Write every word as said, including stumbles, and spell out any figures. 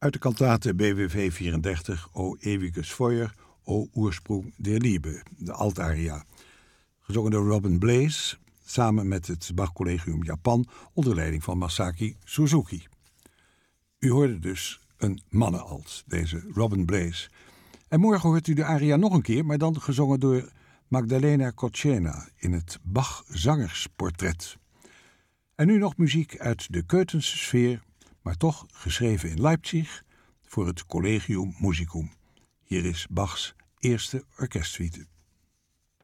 Uit de kantate B W V vierendertig, O ewiges Feuer, O Ursprung der Liebe, de altaria. Gezongen door Robin Blaze, samen met het Bach Collegium Japan, onder leiding van Masaki Suzuki. U hoorde dus een mannenalt, deze Robin Blaze. En morgen hoort u de aria nog een keer, maar dan gezongen door Magdalena Kochena in het Bach Zangersportret. En nu nog muziek uit de Keutense sfeer, maar toch geschreven in Leipzig voor het Collegium Musicum. Hier is Bachs eerste orkestsuite.